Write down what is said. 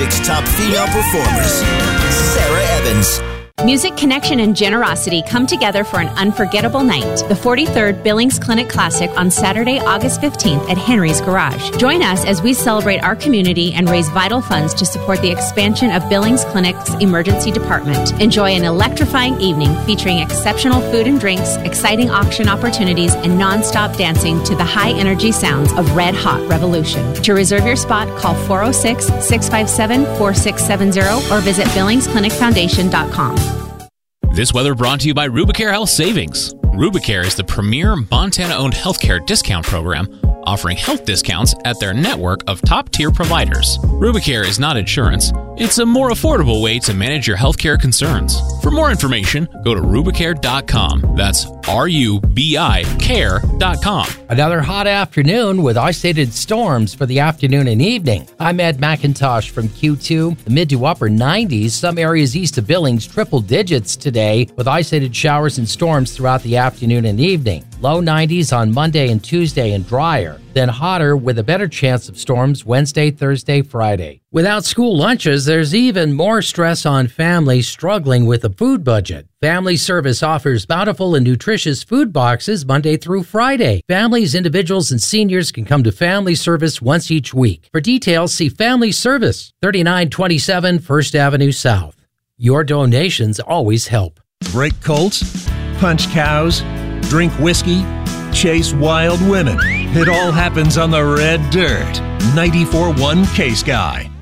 Music's top female performers, Sarah Evans. Music, connection, and generosity come together for an unforgettable night. The 43rd Billings Clinic Classic on Saturday, August 15th at Henry's Garage. Join us as we celebrate our community and raise vital funds to support the expansion of Billings Clinic's emergency department. Enjoy an electrifying evening featuring exceptional food and drinks, exciting auction opportunities, and non-stop dancing to the high-energy sounds of Red Hot Revolution. To reserve your spot, call 406-657-4670 or visit BillingsClinicFoundation.com. This weather brought to you by Rubicare Health Savings. Rubicare is the premier Montana-owned healthcare discount program offering health discounts at their network of top-tier providers. Rubicare is not insurance. It's a more affordable way to manage your healthcare concerns. For more information, go to Rubicare.com. That's RUBI care.com. Another hot afternoon with isolated storms for the afternoon and evening. I'm Ed McIntosh from Q2. The mid to upper 90s. Some areas east of Billings triple digits today with isolated showers and storms throughout the afternoon and evening. Low 90s on Monday and Tuesday and drier. Then hotter with a better chance of storms Wednesday, Thursday, Friday. Without school lunches, there's even more stress on families struggling with a food budget. Family Service offers bountiful and nutritious food boxes Monday through Friday. Families, individuals, and seniors can come to Family Service once each week. For details, see Family Service, 3927 First Avenue South. Your donations always help. Break colts, punch cows, drink whiskey, chase wild women. It all happens on the red dirt. 94.1 K-Sky.